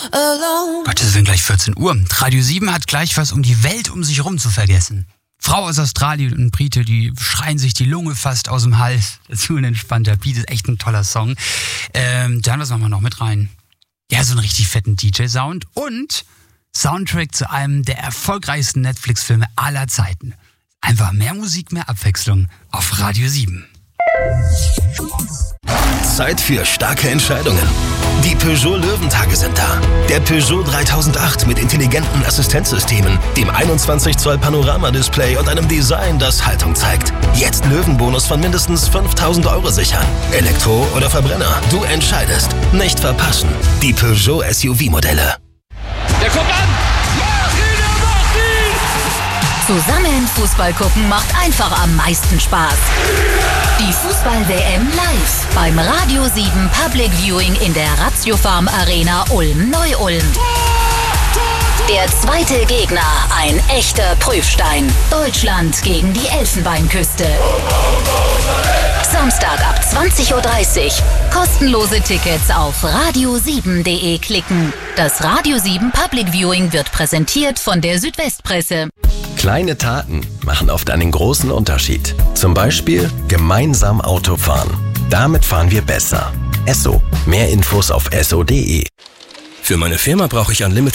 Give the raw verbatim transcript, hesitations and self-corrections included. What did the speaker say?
alone. Gott, es ist gleich vierzehn Uhr. Radio sieben hat gleich was, um die Welt um sich herum zu vergessen. Frau aus Australien und Brite, die schreien sich die Lunge fast aus dem Hals. Dazu ein entspannter Beat, ist echt ein toller Song. Ähm, dann, was machen wir noch mit rein? Ja, so einen richtig fetten D J-Sound und Soundtrack zu einem der erfolgreichsten Netflix-Filme aller Zeiten. Einfach mehr Musik, mehr Abwechslung auf Radio sieben. Zeit für starke Entscheidungen. Die Peugeot Löwentage sind da. Der Peugeot dreitausendacht mit intelligenten Assistenzsystemen, dem einundzwanzig Zoll Panoramadisplay und einem Design, das Haltung zeigt. Jetzt Löwenbonus von mindestens fünftausend Euro sichern. Elektro oder Verbrenner, du entscheidest. Nicht verpassen. Die Peugeot S U V-Modelle. Der kommt an! Zusammen Fußball gucken macht einfach am meisten Spaß. Die Fußball-W M live beim Radio sieben Public Viewing in der Ratiofarm Arena Ulm-Neu-Ulm. Der zweite Gegner, ein echter Prüfstein. Deutschland gegen die Elfenbeinküste. Samstag ab zwanzig Uhr dreißig. Kostenlose Tickets auf radio sieben punkt de klicken. Das Radio sieben Public Viewing wird präsentiert von der Südwestpresse. Kleine Taten machen oft einen großen Unterschied. Zum Beispiel gemeinsam Auto fahren. Damit fahren wir besser. Esso. Mehr Infos auf esso punkt de. Für meine Firma brauche ich Unlimited